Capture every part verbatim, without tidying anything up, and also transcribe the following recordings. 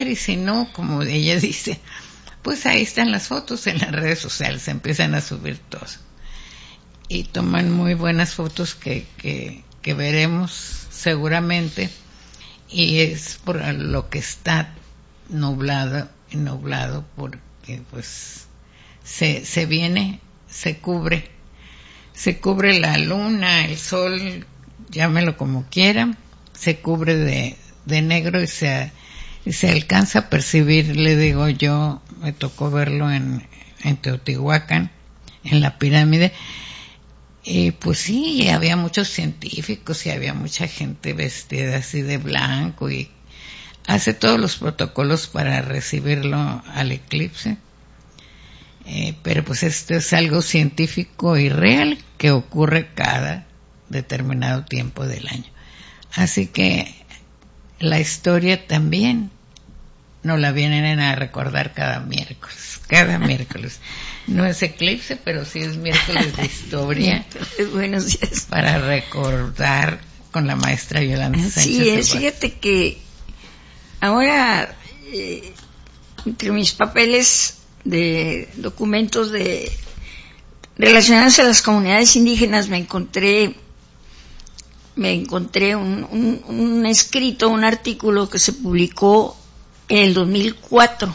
y si no, como ella dice, pues ahí están las fotos en las redes sociales, se empiezan a subir todos. Y toman muy buenas fotos que, que, que veremos seguramente, y es por lo que está nublado, nublado porque pues se, se viene, se cubre, se cubre la luna, el sol, llámelo como quiera, se cubre de, de negro y se, y se alcanza a percibir, le digo yo, me tocó verlo en, en Teotihuacán, en la pirámide, y pues sí, había muchos científicos y había mucha gente vestida así de blanco y hace todos los protocolos para recibirlo al eclipse. Eh, pero pues esto es algo científico y real que ocurre cada determinado tiempo del año. Así que la historia también nos la vienen a recordar cada miércoles, cada miércoles. No es eclipse, pero sí es miércoles de historia. Buenos días. Para recordar con la maestra Yolanda Sánchez. Sí, es, fíjate que ahora, eh, entre mis papeles de documentos de relacionados a las comunidades indígenas, me encontré me encontré un, un, un escrito, un artículo que se publicó en el dos mil cuatro,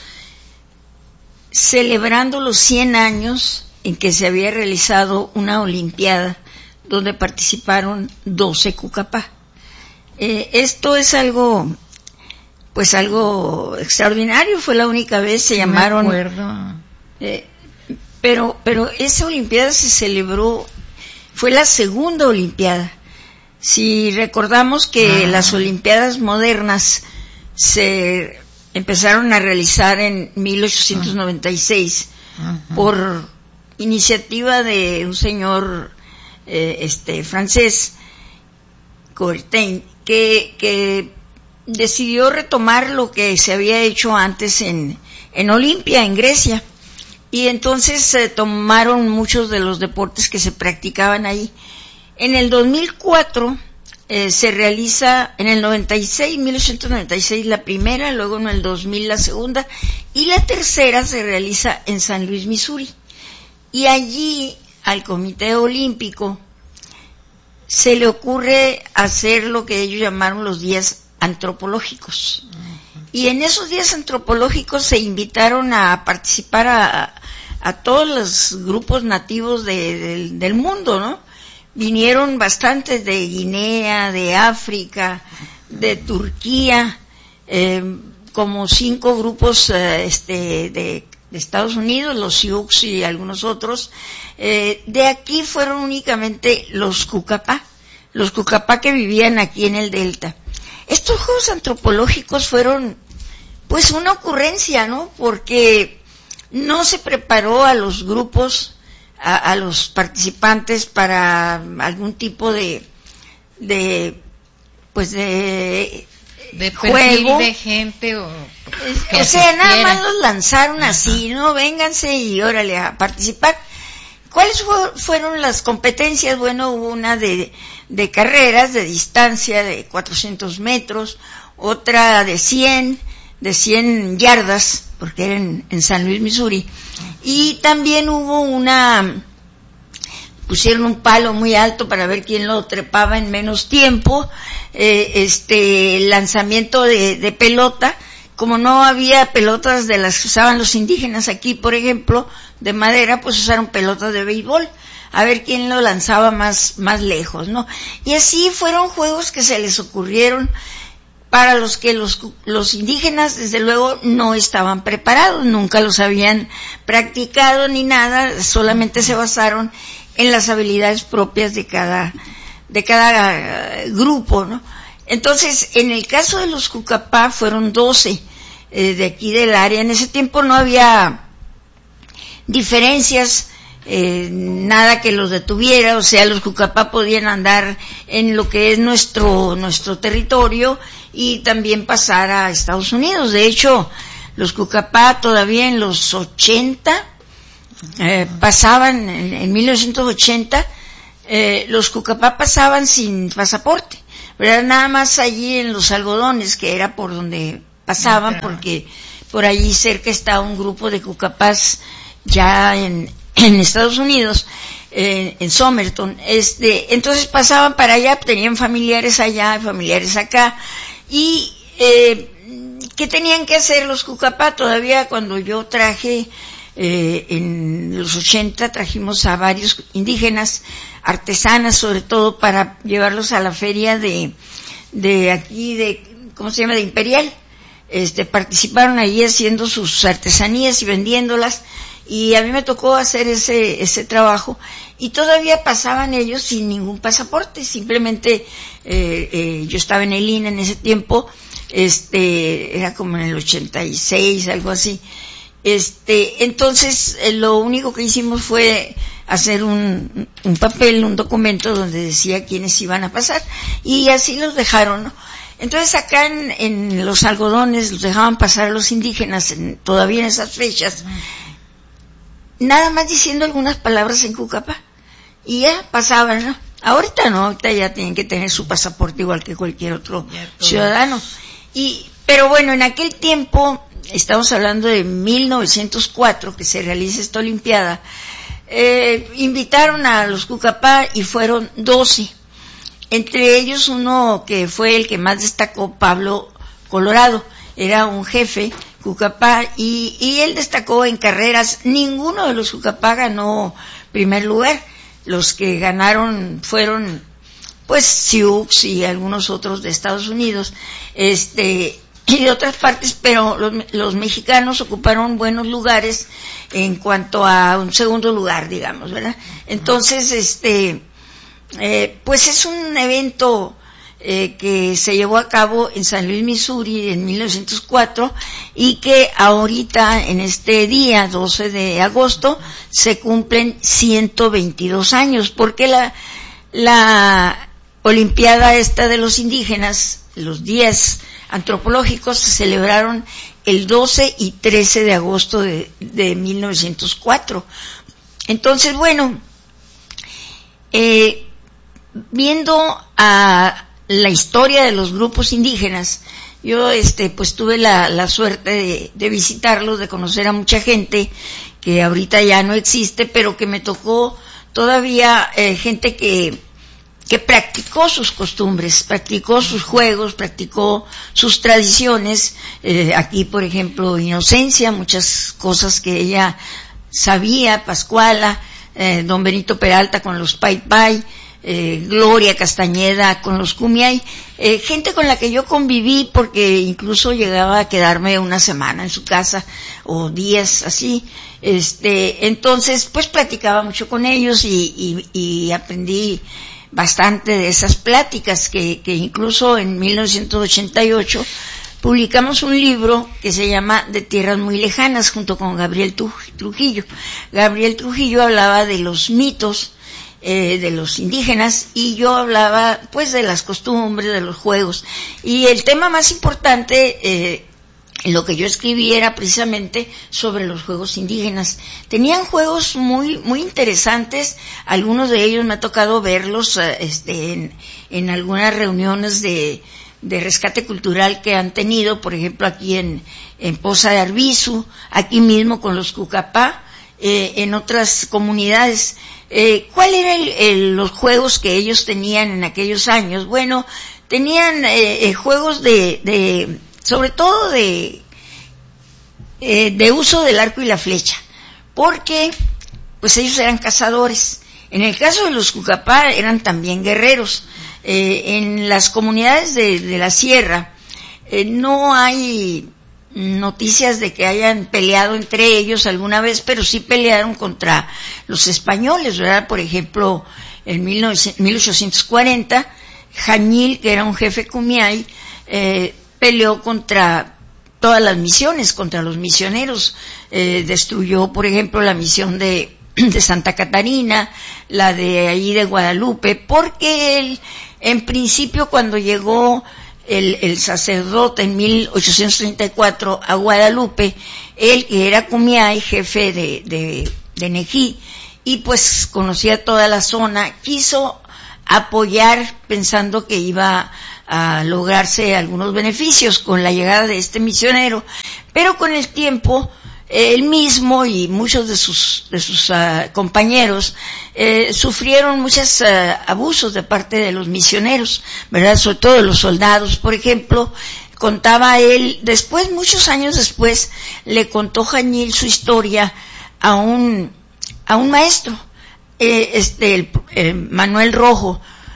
celebrando los cien años en que se había realizado una olimpiada donde participaron doce Cucapá. Eh, esto es algo, pues algo extraordinario, fue la única vez, se llamaron... Me acuerdo. Eh, pero, pero esa olimpiada se celebró, fue la segunda olimpiada. Si recordamos que ah. las olimpiadas modernas se empezaron a realizar en mil ochocientos noventa y seis uh-huh. por iniciativa de un señor eh, este francés, Coubertin, que, que decidió retomar lo que se había hecho antes en, en Olimpia, en Grecia, y entonces se eh, tomaron muchos de los deportes que se practicaban ahí. En el dos mil cuatro eh, se realiza, en el noventa y seis, mil ochocientos noventa y seis la primera, luego en el dos mil la segunda, y la tercera se realiza en San Luis, Missouri. Y allí al Comité Olímpico se le ocurre hacer lo que ellos llamaron los días antropológicos. Y en esos días antropológicos se invitaron a participar a, a todos los grupos nativos de, de, del mundo, ¿no? Vinieron bastantes de Guinea, de África, de Turquía, eh, como cinco grupos eh, este, de, de Estados Unidos, los Sioux y algunos otros. Eh, de aquí fueron únicamente los Cucapá, los Cucapá que vivían aquí en el Delta. Estos juegos antropológicos fueron, pues, una ocurrencia, ¿no? Porque no se preparó a los grupos, a, a los participantes para algún tipo de, de, pues, de, de juego. De gente o, o sea, nada más los lanzaron así, ¿no? Vénganse y órale a participar. ¿Cuáles fueron las competencias? Bueno, hubo una de, de carreras de distancia de cuatrocientos metros, otra de cien, de cien yardas, porque era en, en San Luis, Missouri, y también hubo una, pusieron un palo muy alto para ver quién lo trepaba en menos tiempo, eh, este, lanzamiento de, de pelota. Como no había pelotas de las que usaban los indígenas aquí, por ejemplo, de madera, pues usaron pelotas de béisbol, a ver quién lo lanzaba más, más lejos, ¿no? Y así fueron juegos que se les ocurrieron para los que los, los indígenas, desde luego, no estaban preparados, nunca los habían practicado ni nada, solamente se basaron en las habilidades propias de cada, de cada grupo, ¿no? Entonces, en el caso de los Cucapá fueron doce eh, de aquí del área. En ese tiempo no había diferencias, eh, nada que los detuviera, o sea, los Cucapá podían andar en lo que es nuestro nuestro territorio y también pasar a Estados Unidos. De hecho, los Cucapá todavía en los ochenta eh, pasaban, en, en mil novecientos ochenta, eh, los Cucapá pasaban sin pasaporte. Pero era nada más allí en los algodones, que era por donde pasaban, porque por allí cerca está un grupo de cucapás ya en, en Estados Unidos, eh, en Somerton. Este, entonces pasaban para allá, tenían familiares allá, familiares acá, y eh, ¿qué tenían que hacer los cucapá? Todavía cuando yo traje, eh, en los ochenta, trajimos a varios indígenas, artesanas sobre todo, para llevarlos a la feria de, de aquí, de, ¿cómo se llama?, de Imperial. Este, participaron ahí haciendo sus artesanías y vendiéndolas, y a mí me tocó hacer ese, ese trabajo, y todavía pasaban ellos sin ningún pasaporte, simplemente, eh, eh, yo estaba en el I N E en ese tiempo, este, era como en el ochenta y seis, algo así. Este, entonces, eh, lo único que hicimos fue hacer un, un papel, un documento donde decía quiénes iban a pasar, y así los dejaron, ¿no? Entonces acá en, en los algodones los dejaban pasar a los indígenas, en, todavía en esas fechas, nada más diciendo algunas palabras en cucapá, y ya pasaban, ¿no? Ahorita no, ahorita ya tienen que tener su pasaporte igual que cualquier otro ciudadano. Y, pero bueno, en aquel tiempo, estamos hablando de mil novecientos cuatro, que se realiza esta olimpiada, eh, invitaron a los cucapá y fueron doce. Entre ellos uno que fue el que más destacó, Pablo Colorado, era un jefe cucapá, y, y él destacó en carreras. Ninguno de los cucapá ganó primer lugar. Los que ganaron fueron, pues, Sioux y algunos otros de Estados Unidos, este, y de otras partes, pero los, los mexicanos ocuparon buenos lugares en cuanto a un segundo lugar, digamos, ¿verdad? Entonces, este, eh, pues es un evento eh, que se llevó a cabo en San Luis, Missouri, en mil novecientos cuatro, y que ahorita, en este día, doce de agosto, se cumplen ciento veintidós años, porque la, la olimpiada esta de los indígenas, los días antropológicos, se celebraron el doce y trece de agosto de, de mil novecientos cuatro. Entonces, bueno, eh, viendo a la historia de los grupos indígenas, yo este pues tuve la, la suerte de, de visitarlos, de conocer a mucha gente que ahorita ya no existe, pero que me tocó todavía eh, gente que que practicó sus costumbres, practicó sus juegos, practicó sus tradiciones. Eh, aquí, por ejemplo, Inocencia, muchas cosas que ella sabía, Pascuala, eh, don Benito Peralta con los Pai Pai, eh, Gloria Castañeda con los Kumiai, eh, gente con la que yo conviví, porque incluso llegaba a quedarme una semana en su casa o días así. Este, entonces, pues platicaba mucho con ellos y, y, y aprendí bastante de esas pláticas, que, que incluso en mil novecientos ochenta y ocho publicamos un libro que se llama De Tierras Muy Lejanas, junto con Gabriel Trujillo. Gabriel Trujillo hablaba de los mitos eh, de los indígenas, y yo hablaba pues de las costumbres, de los juegos, y el tema más importante eh, lo que yo escribí era precisamente sobre los juegos indígenas. Tenían juegos muy muy interesantes, algunos de ellos me ha tocado verlos este en, en algunas reuniones de, de rescate cultural que han tenido, por ejemplo aquí en, en Poza de Arbizu, aquí mismo con los cucapá, eh, en otras comunidades. Eh, ¿Cuál eran los juegos que ellos tenían en aquellos años? Bueno, tenían eh, eh, juegos de, de sobre todo de eh, de uso del arco y la flecha, porque pues ellos eran cazadores. En el caso de los cucapá eran también guerreros. Eh, en las comunidades de, de la sierra eh, no hay noticias de que hayan peleado entre ellos alguna vez, pero sí pelearon contra los españoles, ¿verdad? Por ejemplo, en mil ochocientos cuarenta, Jañil, que era un jefe Kumiai, eh, peleó contra todas las misiones, contra los misioneros, eh, destruyó, por ejemplo, la misión de, de Santa Catarina, la de ahí de Guadalupe, porque él, en principio, cuando llegó el, el sacerdote en mil ochocientos treinta y cuatro a Guadalupe, él, que era Kumiai, jefe de, de, de Nejí, y pues conocía toda la zona, quiso apoyar pensando que iba a lograrse algunos beneficios con la llegada de este misionero, pero con el tiempo él mismo y muchos de sus de sus uh, compañeros eh, sufrieron muchos uh, abusos de parte de los misioneros, ¿verdad? Sobre todo de los soldados, por ejemplo. Contaba él, después, muchos años después, le contó Jañil su historia a un a un maestro, eh, este el, el Manuel Rojo.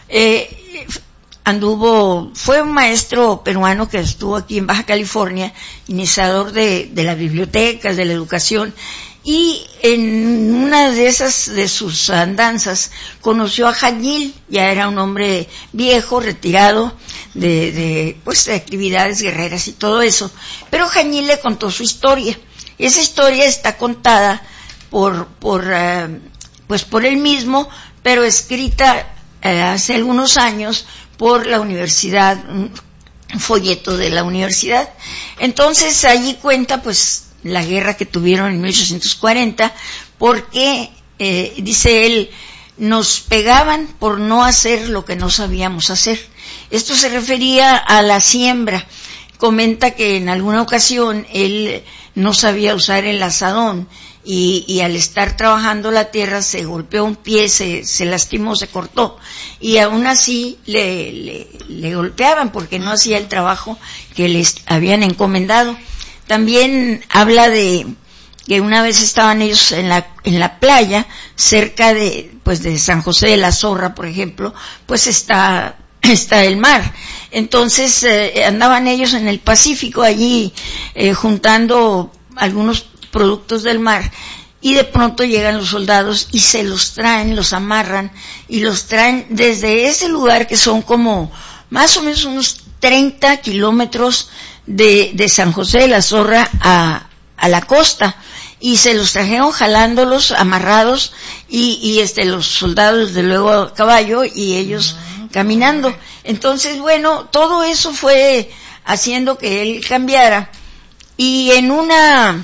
Eh, anduvo, fue un maestro peruano que estuvo aquí en Baja California, iniciador de, de las bibliotecas, de la educación, y en una de esas, de sus andanzas, conoció a Jañil. Ya era un hombre viejo, retirado de, de, pues, de actividades guerreras y todo eso, pero Jañil le contó su historia. Esa historia está contada por, por, uh, pues por él mismo, pero escrita uh, hace algunos años por la universidad, un folleto de la universidad. Entonces allí cuenta pues la guerra que tuvieron en mil ochocientos cuarenta, porque eh, dice él, nos pegaban por no hacer lo que no sabíamos hacer. Esto se refería a la siembra. Comenta que en alguna ocasión él no sabía usar el azadón y, y al estar trabajando la tierra se golpeó un pie, se, se lastimó, se cortó, y aún así le, le, le golpeaban porque no hacía el trabajo que les habían encomendado. También habla de que una vez estaban ellos en la en la playa cerca de pues de San José de la Zorra, por ejemplo, pues está está el mar. Entonces eh, andaban ellos en el Pacífico allí eh, juntando algunos productos del mar, y de pronto llegan los soldados y se los traen, los amarran y los traen desde ese lugar que son como más o menos unos treinta kilómetros de, de San José de la Zorra a, a la costa, y se los trajeron jalándolos, amarrados, y, y este los soldados desde luego a caballo y ellos caminando. Entonces, bueno, todo eso fue haciendo que él cambiara, y en una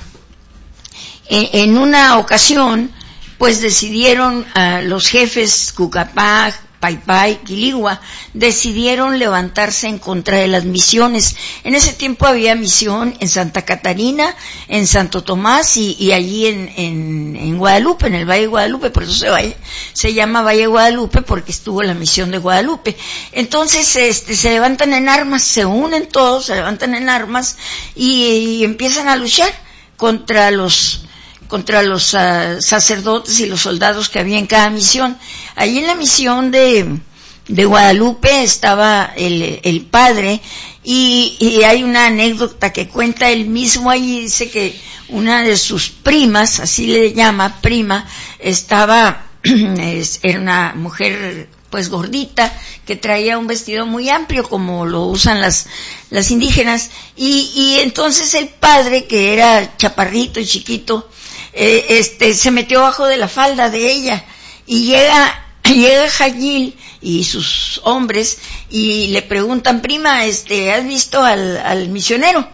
en, en una ocasión pues decidieron uh, los jefes Cucapá, Paypay, Quiligua, decidieron levantarse en contra de las misiones. En ese tiempo había misión en Santa Catarina, en Santo Tomás y, y allí en, en, en Guadalupe, en el Valle de Guadalupe, por eso se, valle, se llama Valle de Guadalupe, porque estuvo la misión de Guadalupe. Entonces, este, se levantan en armas, se unen todos, se levantan en armas y, y empiezan a luchar contra los contra los uh, sacerdotes y los soldados que había en cada misión. Allí en la misión de, de Guadalupe estaba el, el padre, y, y hay una anécdota que cuenta él mismo allí. Dice que una de sus primas, así le llama, prima, estaba, era una mujer pues gordita, que traía un vestido muy amplio como lo usan las, las indígenas, y, y entonces el padre, que era chaparrito y chiquito, Eh, este, se metió abajo de la falda de ella, y llega, llega Jañil y sus hombres y le preguntan, prima, este, ¿has visto al, al misionero?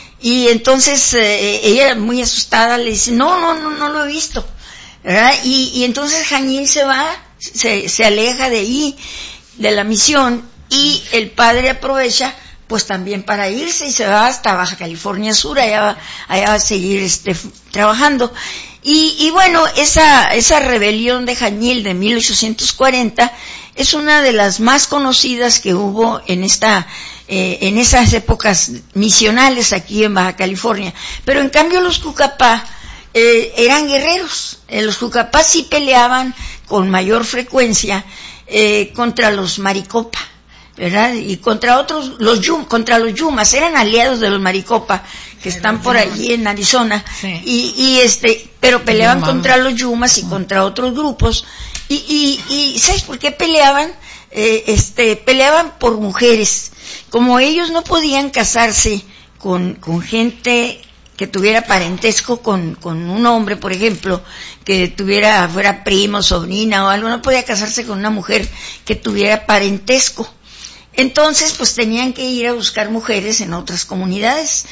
Y entonces eh, ella muy asustada le dice, no, no, no, no lo he visto, ¿verdad? Y, y entonces Jañil se va, se, se aleja de ahí, de la misión, y el padre aprovecha pues también para irse y se va hasta Baja California Sur, allá va, allá va a seguir este trabajando. Y, y bueno, esa esa rebelión de Jañil de mil ochocientos cuarenta es una de las más conocidas que hubo en esta eh, en esas épocas misionales aquí en Baja California. Pero en cambio los Cucapá eh, eran guerreros. Eh, los Cucapá sí peleaban con mayor frecuencia eh, contra los Maricopa, ¿verdad? Y contra otros, los yum, contra los Yumas, eran aliados de los Maricopa, que están por allí en Arizona, sí. y, y este, pero peleaban no, contra los Yumas y contra otros grupos, y, y, y ¿sabes por qué peleaban? Eh, este, peleaban por mujeres. Como ellos no podían casarse con, con gente que tuviera parentesco con, con un hombre, por ejemplo, que tuviera, fuera primo, sobrina o algo, no podía casarse con una mujer que tuviera parentesco. Entonces, pues tenían que ir a buscar mujeres en otras comunidades,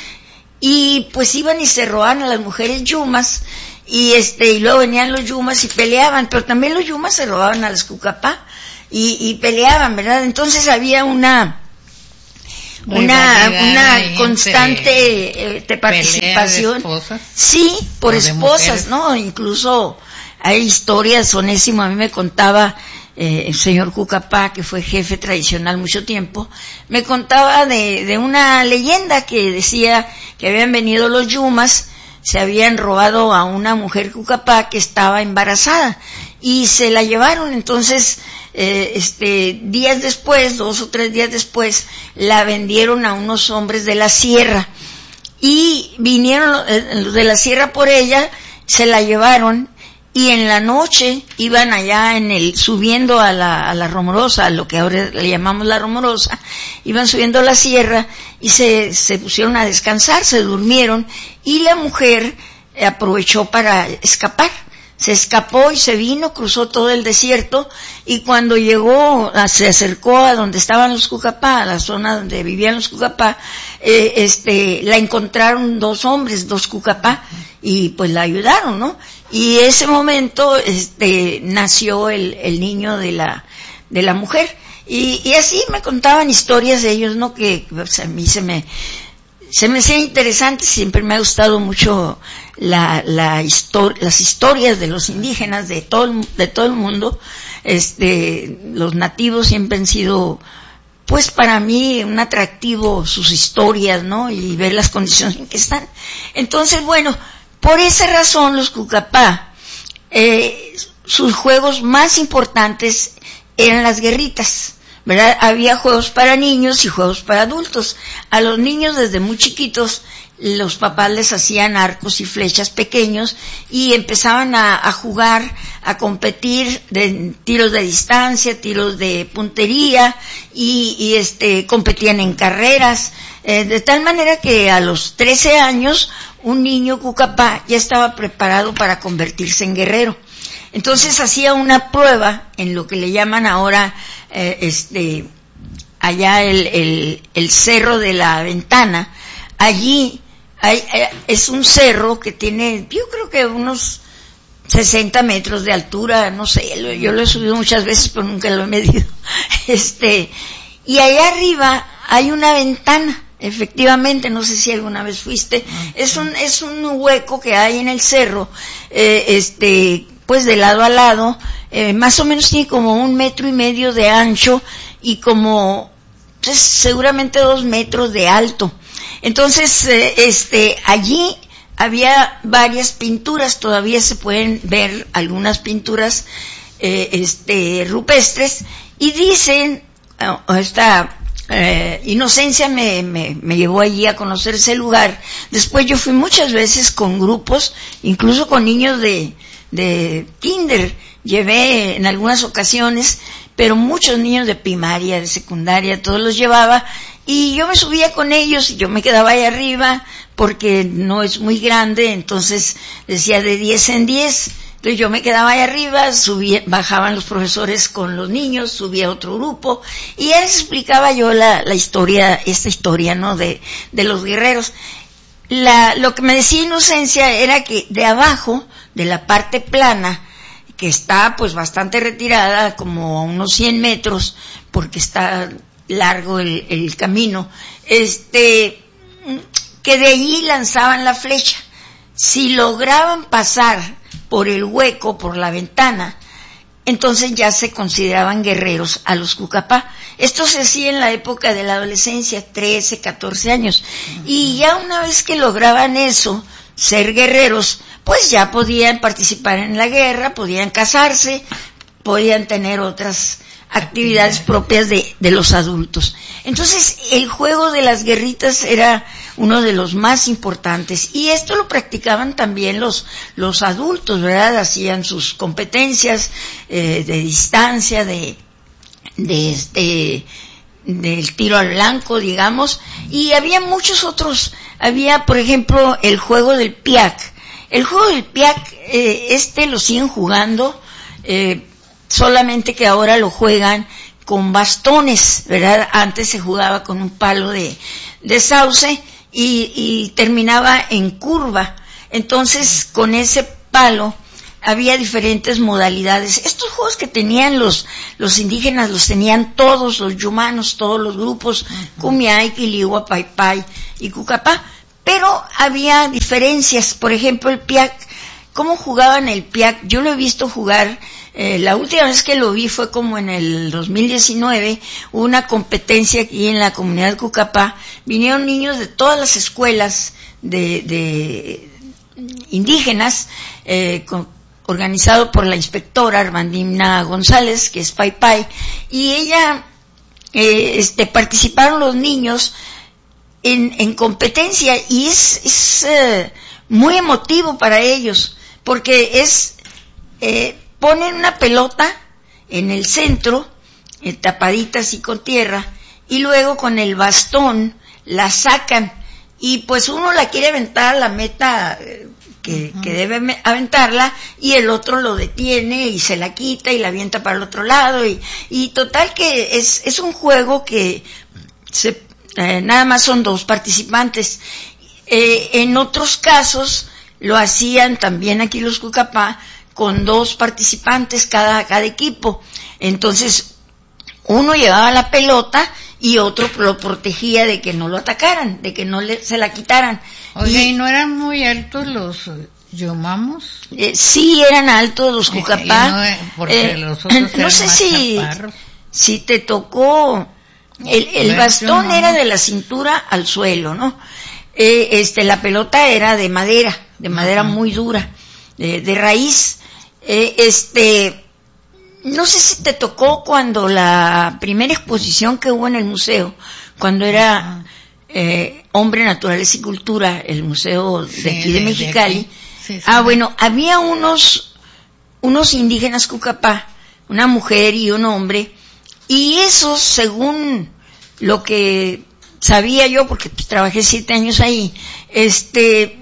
y pues iban y se robaban a las mujeres yumas, y este, y luego venían los yumas y peleaban, pero también los yumas se robaban a las Cucapá, y, y peleaban, ¿verdad? Entonces había una una una constante eh, de participación, de esposas, sí, por esposas, ¿no? Incluso hay historias. Onésimo a mí me contaba, eh, el señor Cucapá, que fue jefe tradicional mucho tiempo, me contaba de, de una leyenda que decía que habían venido los yumas, se habían robado a una mujer Cucapá que estaba embarazada y se la llevaron. Entonces, eh, este, días después, dos o tres días después, la vendieron a unos hombres de la sierra y vinieron los de la sierra por ella, se la llevaron. Y en la noche iban allá en el, subiendo a la, a la Romorosa, a lo que ahora le llamamos la Romorosa, iban subiendo a la sierra y se, se pusieron a descansar, se durmieron, y la mujer aprovechó para escapar. Se escapó y se vino, cruzó todo el desierto, y cuando llegó, se acercó a donde estaban los Cucapá, a la zona donde vivían los Cucapá, eh, este, la encontraron dos hombres, dos Cucapá, y pues la ayudaron, ¿no? Y ese momento, este, nació el, el niño de la, de la mujer. Y, y así me contaban historias de ellos, ¿no? Que pues, a mí se me, se me hacía interesante. Siempre me ha gustado mucho la, la histor- las historias de los indígenas de todo el, de todo el mundo. Este, los nativos siempre han sido, pues para mí, un atractivo sus historias, ¿no? Y ver las condiciones en que están. Entonces, bueno, por esa razón los Cucapá, eh, sus juegos más importantes eran las guerritas, ¿verdad? Había juegos para niños y juegos para adultos. A los niños desde muy chiquitos los papás les hacían arcos y flechas pequeños y empezaban a, a jugar, a competir de tiros de distancia, tiros de puntería y, y este competían en carreras, eh, de tal manera que a los trece años un niño Cucapá ya estaba preparado para convertirse en guerrero. Entonces hacía una prueba en lo que le llaman ahora eh, este allá el, el, el Cerro de la Ventana. Allí hay, eh, es un cerro que tiene, yo creo que unos sesenta metros de altura, no sé, lo, yo lo he subido muchas veces pero nunca lo he medido. Este, y allá arriba hay una ventana. Efectivamente, no sé si alguna vez fuiste, es un, es un hueco que hay en el cerro, eh, este, pues de lado a lado, eh, más o menos tiene como un metro y medio de ancho y como, pues seguramente dos metros de alto. Entonces, eh, este, allí había varias pinturas, todavía se pueden ver algunas pinturas, eh, este, rupestres, y dicen, oh, esta, Eh, Inocencia me, me, me llevó allí a conocer ese lugar. Después yo fui muchas veces con grupos, incluso con niños de, de kinder, llevé en algunas ocasiones, pero muchos niños de primaria, de secundaria, todos los llevaba, y yo me subía con ellos, y yo me quedaba ahí arriba, porque no es muy grande, entonces decía de diez en diez, entonces yo me quedaba ahí arriba, subía, bajaban los profesores con los niños, subía otro grupo, y ya les explicaba yo la, la historia, esta historia, ¿no? De, de los guerreros. La, lo que me decía Inocencia era que de abajo, de la parte plana, que está pues bastante retirada, como a unos cien metros, porque está largo el, el camino, este, que de allí lanzaban la flecha. Si lograban pasar por el hueco, por la ventana, entonces ya se consideraban guerreros a los Cucapá. Esto se hacía en la época de la adolescencia, trece, catorce años. Uh-huh. Y ya una vez que lograban eso, ser guerreros, pues ya podían participar en la guerra, podían casarse, podían tener otras actividades propias de, de los adultos. Entonces, el juego de las guerritas era uno de los más importantes, y esto lo practicaban también los los adultos, ¿verdad? Hacían sus competencias eh, de distancia, de de este del tiro al blanco, digamos, y había muchos otros. Había, por ejemplo, el juego del piac. El juego del piac, eh, este lo siguen jugando, eh, solamente que ahora lo juegan con bastones, ¿verdad? Antes se jugaba con un palo de, de sauce y, y terminaba en curva. Entonces, con ese palo había diferentes modalidades. Estos juegos que tenían los los indígenas los tenían todos los yumanos, todos los grupos, uh-huh. Kumiai, Quiliua, Paipai y Cucapá, pero había diferencias. Por ejemplo, el piac, ¿cómo jugaban el piac? Yo lo he visto jugar, eh, la última vez que lo vi fue como en el dos mil diecinueve, hubo una competencia aquí en la comunidad de Cucapá, vinieron niños de todas las escuelas de, de indígenas, eh, con, organizado por la inspectora Armandina González, que es Pai Pai, y ella, eh, este, participaron los niños en, en competencia, y es, es eh, muy emotivo para ellos, porque es, eh, ponen una pelota en el centro, eh, tapadita así con tierra, y luego con el bastón la sacan, y pues uno la quiere aventar a la meta eh, que, uh-huh. que debe aventarla, y el otro lo detiene y se la quita y la avienta para el otro lado, y, y total que es, es un juego que se, eh, nada más son dos participantes. Eh, en otros casos lo hacían también aquí los Cucapá con dos participantes cada, cada equipo. Entonces uno llevaba la pelota y otro lo protegía de que no lo atacaran, de que no le, se la quitaran. Oye, ¿y, ¿y no eran muy altos los yomamos? Eh, sí, eran altos los Cucapá. Eh, no, eh, porque eh, los otros no eran sé más si, chaparros. si te tocó, el, el bastón no. Era de la cintura al suelo, ¿no? Eh, este, la pelota era de madera, de madera uh-huh. muy dura, de, de raíz. Eh, este, no sé si te tocó cuando la primera exposición que hubo en el museo, cuando era eh, Hombre, Naturaleza y Cultura, el museo de sí, aquí de, de Mexicali. De aquí. Sí, sí, ah, bueno, había unos, unos indígenas Cucapá, una mujer y un hombre, y esos, según lo que sabía yo, porque pues, trabajé siete años ahí, este,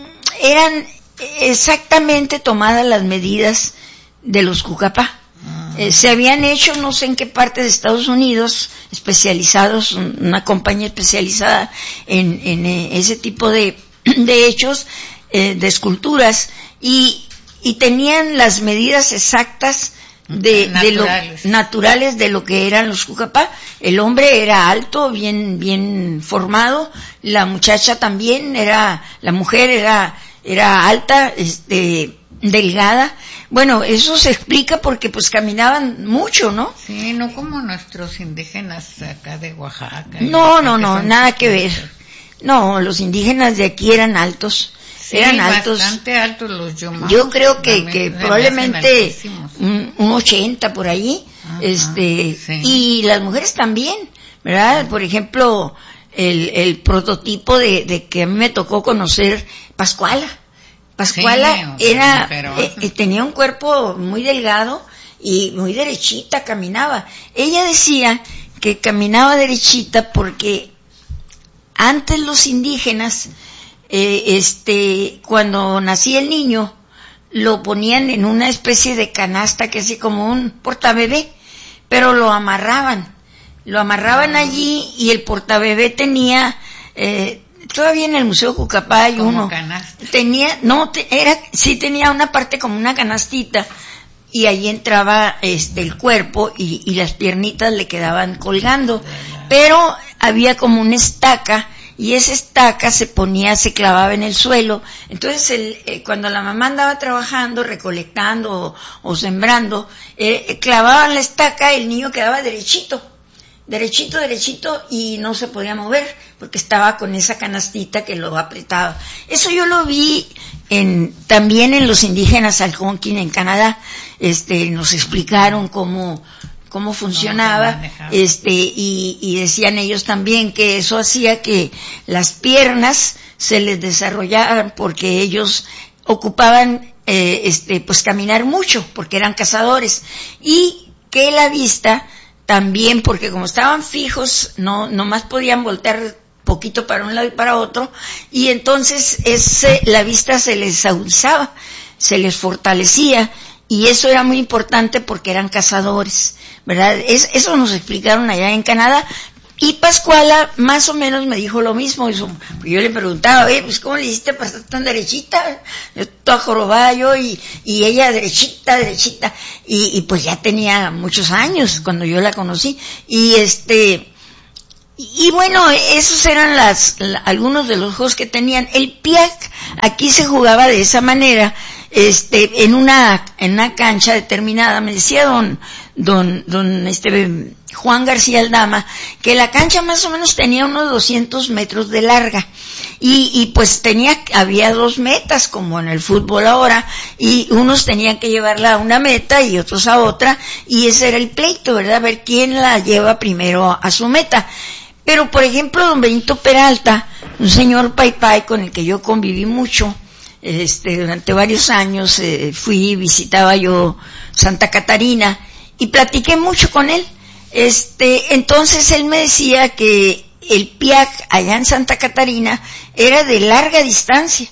eran exactamente tomadas las medidas de los Cucapá. Eh, se habían hecho, no sé en qué parte de Estados Unidos, especializados, una compañía especializada en, en eh, ese tipo de, de hechos, eh, de esculturas, y, y tenían las medidas exactas de, de lo, naturales de lo que eran los Cucapá. El hombre era alto, bien, bien formado, la muchacha también era, la mujer era, era alta, este, delgada. Bueno, eso se explica porque pues caminaban mucho, ¿no? Sí, no como nuestros indígenas acá de Oaxaca. No, no, no, nada que ver. No, los indígenas de aquí eran altos. Sí, eran altos. Bastante altos los yomamos. Yo creo que, que probablemente un, un ochenta por ahí. Ajá, este, sí. Y las mujeres también, ¿verdad? Por ejemplo, el, el prototipo de, de que a mí me tocó conocer, Pascuala. Pascuala sí, era, eh, tenía un cuerpo muy delgado y muy derechita, caminaba. Ella decía que caminaba derechita porque antes los indígenas, eh, este, cuando nacía el niño, lo ponían en una especie de canasta que así como un portabebé, pero lo amarraban, lo amarraban allí y el portabebé tenía, eh, todavía en el Museo Cucapá hay uno. Canasta. Tenía, no, te, era, sí tenía una parte como una canastita y ahí entraba este el cuerpo y, y las piernitas le quedaban colgando. Pero había como una estaca y esa estaca se ponía, se clavaba en el suelo. Entonces el, eh, cuando la mamá andaba trabajando, recolectando o, o sembrando, eh, clavaban la estaca y el niño quedaba derechito. derechito, derechito, y no se podía mover, porque estaba con esa canastita que lo apretaba. Eso yo lo vi en, también en los indígenas Algonquin en Canadá, este, nos explicaron cómo, cómo funcionaba, este, y, y decían ellos también que eso hacía que las piernas se les desarrollaran, porque ellos ocupaban, eh, este, pues caminar mucho, porque eran cazadores, y que la vista también, porque como estaban fijos, no, nomás podían voltear poquito para un lado y para otro, y entonces ese, la vista se les agudizaba, se les fortalecía, y eso era muy importante porque eran cazadores, ¿verdad? Es, eso nos explicaron allá en Canadá, Y Pascuala más o menos me dijo lo mismo. Eso, yo le preguntaba, oye, pues ¿cómo le hiciste para estar tan derechita? Yo toda jorobada yo y, y ella derechita, derechita. Y, y pues ya tenía muchos años cuando yo la conocí. Y este, y, y bueno, esos eran las, la, algunos de los juegos que tenían. El Piac, aquí se jugaba de esa manera, este, en una, en una cancha determinada. Me decía don, don, don, este, Juan García Aldama, que la cancha más o menos tenía unos doscientos metros de larga, y, y pues tenía, había dos metas como en el fútbol ahora, y unos tenían que llevarla a una meta y otros a otra, y ese era el pleito, ¿verdad? A ver quién la lleva primero a su meta. Pero por ejemplo don Benito Peralta, un señor paypay con el que yo conviví mucho, este, durante varios años, eh, fui, visitaba yo Santa Catarina, y platiqué mucho con él. Este, entonces él me decía que el Piac allá en Santa Catarina era de larga distancia,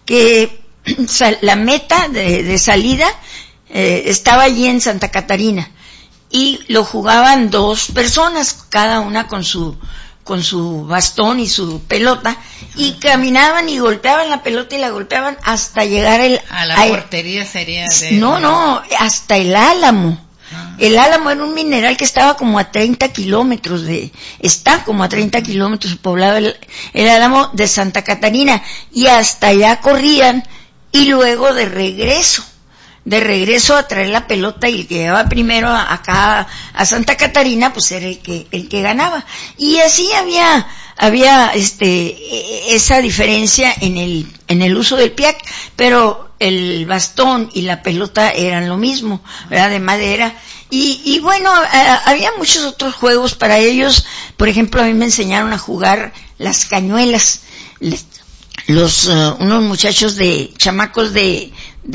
que la meta de, de salida eh, estaba allí en Santa Catarina, y lo jugaban dos personas, cada una con su con su bastón y su pelota, y caminaban y golpeaban la pelota y la golpeaban hasta llegar el, a la a, portería sería de... no, no, hasta el Álamo. El Álamo era un mineral que estaba como a treinta kilómetros de, está como a treinta kilómetros poblado el, el Álamo de Santa Catarina, y hasta allá corrían, y luego de regreso, de regreso a traer la pelota, y el que llevaba primero acá a Santa Catarina, pues era el que, el que ganaba. Y así había, había este, esa diferencia en el, en el uso del Piac, pero el bastón y la pelota eran lo mismo, ¿verdad? De madera. Y, y bueno, eh, había muchos otros juegos para ellos. Por ejemplo, a mí me enseñaron a jugar las cañuelas. Les, los, uh, unos muchachos de, chamacos de,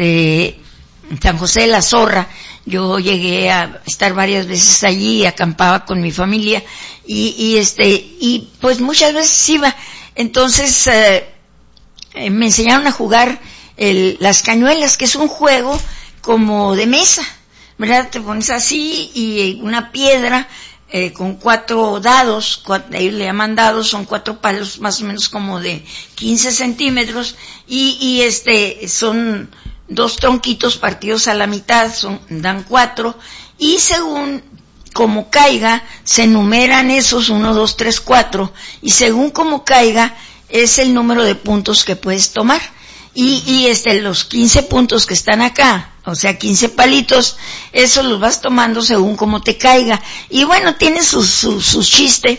de San José de la Zorra. Yo llegué a estar varias veces allí y acampaba con mi familia. Y, y este, y pues muchas veces iba. Entonces, eh, eh, me enseñaron a jugar El, las cañuelas, que es un juego como de mesa, ¿verdad? Te pones así y una piedra eh, con cuatro dados, cuatro, ellos le llaman dados, son cuatro palos más o menos como de quince centímetros, y, y este, son dos tronquitos partidos a la mitad, son, dan cuatro, y según como caiga, se enumeran esos uno, dos, tres, cuatro, y según como caiga, es el número de puntos que puedes tomar. Y, y este, los quince puntos que están acá, o sea, quince palitos, esos los vas tomando según como te caiga. Y bueno, tiene sus, sus, sus chistes,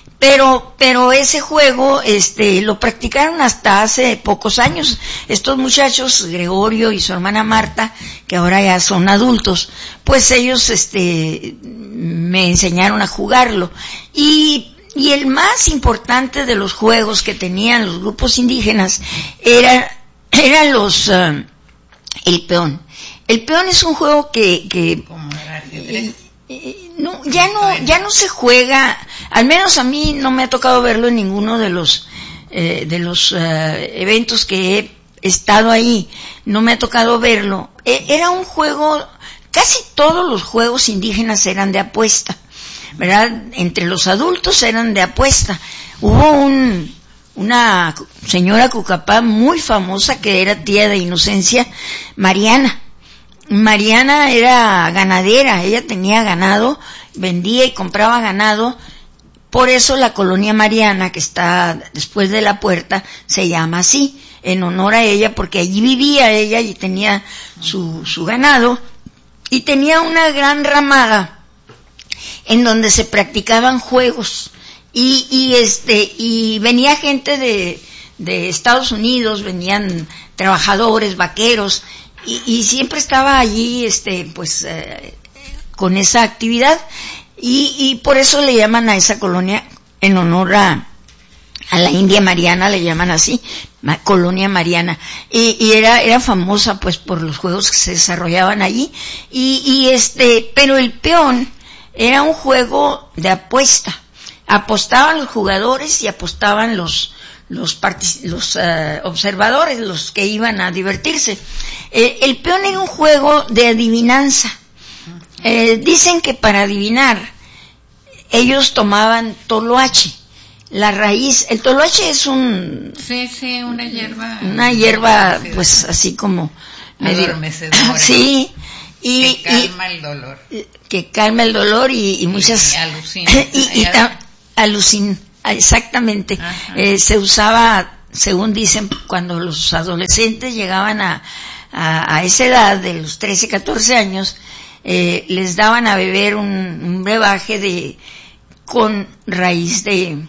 pero, pero ese juego, este, lo practicaron hasta hace pocos años. Estos muchachos, Gregorio y su hermana Marta, que ahora ya son adultos, pues ellos, este, me enseñaron a jugarlo. Y, y el más importante de los juegos que tenían los grupos indígenas era, eran los, uh, el peón. El peón es un juego que, que, ¿Cómo era ajedrez? eh, no, ya no, ya no se juega, al menos a mí no me ha tocado verlo en ninguno de los, eh, de los, uh, eventos que he estado ahí, no me ha tocado verlo. Eh, era un juego, casi todos los juegos indígenas eran de apuesta, ¿verdad? Entre los adultos eran de apuesta. Hubo un, una señora Cucapá muy famosa que era tía de Inocencia, Mariana. Mariana era ganadera, ella tenía ganado, vendía y compraba ganado, por eso la colonia Mariana, que está después de la puerta, se llama así, en honor a ella, porque allí vivía ella y tenía su, su ganado, y tenía una gran ramada en donde se practicaban juegos. Y, y este, y venía gente de, de Estados Unidos, venían trabajadores, vaqueros, y, y siempre estaba allí, este, pues, eh, con esa actividad, y, y por eso le llaman a esa colonia, en honor a, a la India Mariana, le llaman así, Colonia Mariana, y, y era, era famosa, pues, por los juegos que se desarrollaban allí, y, y este, pero el peón era un juego de apuesta. Apostaban los jugadores y apostaban los los, partic- los uh, observadores, los que iban a divertirse. Eh, el peón era un juego de adivinanza. Eh, dicen que para adivinar ellos tomaban toloache, la raíz. El toloache es un... Sí, sí, una hierba. Una hierba, pues así como... Adormecedora. Sí. Y, que calma y, el dolor. Que calma el dolor y, y muchas... Y alucina. y, y ta, alucina, exactamente. Eh, se usaba, según dicen, cuando los adolescentes llegaban a, a, a esa edad de los trece, catorce años, eh, les daban a beber un, un brebaje de con raíz de,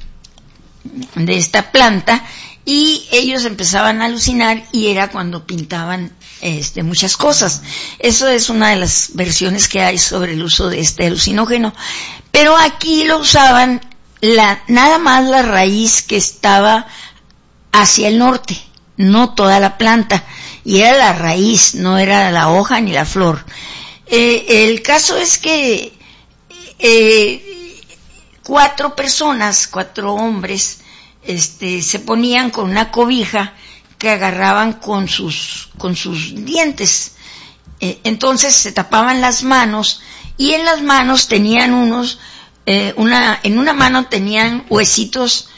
de esta planta, y ellos empezaban a alucinar y era cuando pintaban este, muchas cosas. Eso es una de las versiones que hay sobre el uso de este alucinógeno. Pero aquí lo usaban la, nada más la raíz que estaba hacia el norte, no toda la planta, y era la raíz, no era la hoja ni la flor. Eh, el caso es que eh, cuatro personas, cuatro hombres, este, se ponían con una cobija que agarraban con sus, con sus dientes. Eh, entonces se tapaban las manos, y en las manos tenían unos, eh, una, en una mano tenían huesitos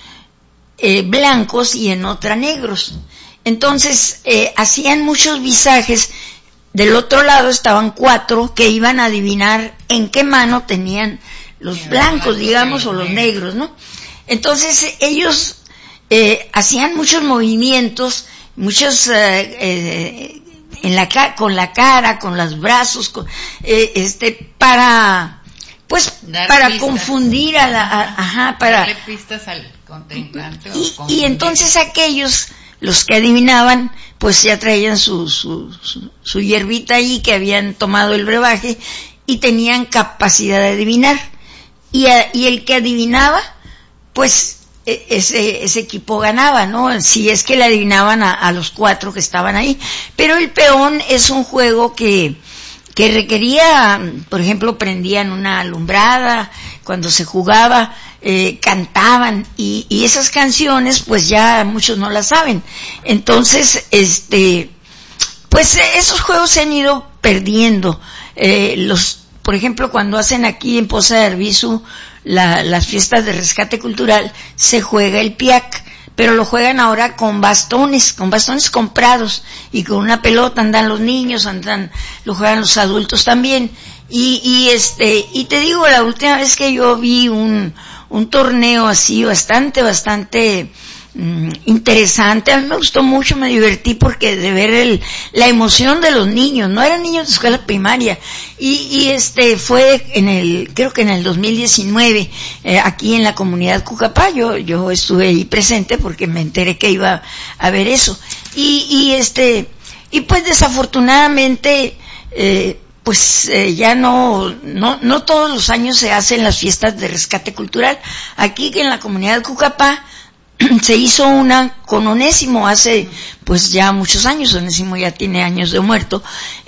eh, blancos y en otra negros. Entonces eh, hacían muchos visajes. Del otro lado estaban cuatro que iban a adivinar en qué mano tenían los blancos, digamos, o los negros, ¿no? Entonces ellos eh, hacían muchos movimientos, muchos eh, eh, en la con la cara, con los brazos, con, eh, este para pues Dar para pistas. confundir a la a, ajá para darle pistas al contrincante. Y, o y entonces aquellos, los que adivinaban, pues ya traían su, su, su, su hierbita ahí que habían tomado el brebaje y tenían capacidad de adivinar. Y, a, y el que adivinaba, pues ese, ese equipo ganaba, ¿no? Si es que le adivinaban a, a los cuatro que estaban ahí. Pero el peón es un juego que, que requería, por ejemplo, prendían una alumbrada cuando se jugaba, eh, cantaban, y, y esas canciones pues ya muchos no las saben. Entonces, este, pues esos juegos se han ido perdiendo. Eh, los, por ejemplo, cuando hacen aquí en Poza de Arvizu la, las fiestas de rescate cultural, se juega el piac, pero lo juegan ahora con bastones, con bastones comprados, y con una pelota andan los niños, andan, lo juegan los adultos también. Y, y este, y te digo, la última vez que yo vi un, un torneo así bastante, bastante mm, interesante, a mí me gustó mucho, me divertí porque de ver el, la emoción de los niños, no eran niños de escuela primaria, y, y este fue en el, creo que en el dos mil diecinueve, eh, aquí en la comunidad Cucapá, yo, yo estuve ahí presente porque me enteré que iba a ver eso, y, y este, y pues desafortunadamente, eh, pues eh, ya no, no, no todos los años se hacen las fiestas de rescate cultural. Aquí en la comunidad de Cucapá se hizo una con Onésimo hace pues ya muchos años, Onésimo ya tiene años de muerto,